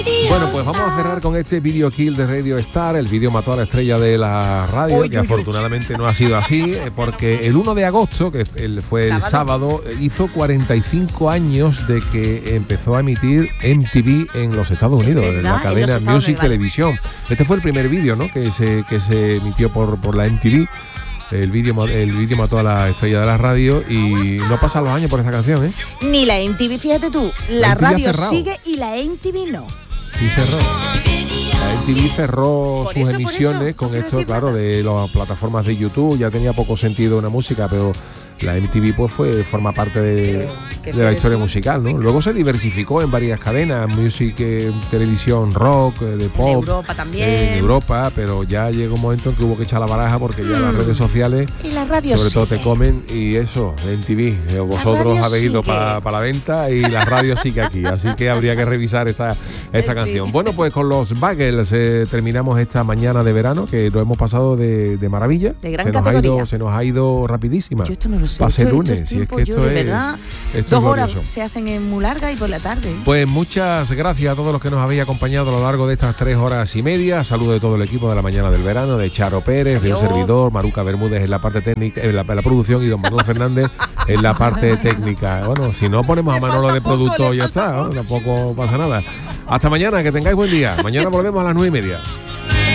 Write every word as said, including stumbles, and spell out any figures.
Bueno, pues vamos a cerrar con este Video Kill de Radio Star. El vídeo mató a la estrella de la radio, uy, que uy, afortunadamente uy. no ha sido así, porque el uno de agosto, que fue el sábado, hizo cuarenta y cinco años de que empezó a emitir M T V en los Estados Unidos, en la cadena en Music Televisión. Este fue el primer vídeo, ¿no?, que se, que se emitió por, por la M T V. El vídeo el vídeo mató a la estrella de la radio y no pasan los años por esta canción, ¿eh? Ni la M T V, fíjate tú, la, la radio sigue y la M T V no. Sí, cerró. La M T V cerró por sus eso, emisiones con esto, claro, de las plataformas de YouTube. Ya tenía poco sentido una música, pero la M T V pues fue forma parte de, de la historia musical, ¿no? Luego se diversificó en varias cadenas, music, eh, televisión, rock, eh, de pop. De Europa también. Eh, de Europa, pero ya llegó un momento en que hubo que echar la baraja porque ya mm. las redes sociales, y la radio sobre sigue. todo te comen, y eso, M T V. Eh, vosotros habéis ido para pa la venta y la radio sigue aquí, así que habría que revisar esta, esta sí. canción. Bueno, pues con los Buggles eh, terminamos esta mañana de verano, que lo hemos pasado de, de maravilla. De gran se nos categoría. Ha ido, se nos ha ido rapidísima. Yo esto no lo sé. Pase esto, lunes, esto si es que esto yo, es, de verdad, esto dos es horas glorioso. Se hacen en muy larga y por la tarde. Pues muchas gracias a todos los que nos habéis acompañado a lo largo de estas tres horas y media. Saludos de todo el equipo de la mañana del verano, de Charo Pérez, Adiós. de un servidor, Maruca Bermúdez en la parte técnica, en la, en la producción, y don Manuel Fernández en la parte técnica. Bueno, si no ponemos a Manolo de productor, ya está, ¿no? Tampoco pasa nada. Hasta mañana, que tengáis buen día. Mañana volvemos a las nueve y media.